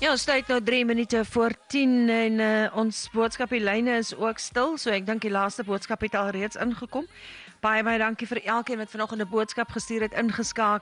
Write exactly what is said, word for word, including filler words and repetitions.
Ja, ons tyd nou drie minute voor tien en uh, ons boodskap die lyne is ook stil, so ek dink die laaste boodskap het al reeds ingekom. Baie baie dankie vir elkeen wat vanoggend 'n boodskap gestuur het, ingeskakel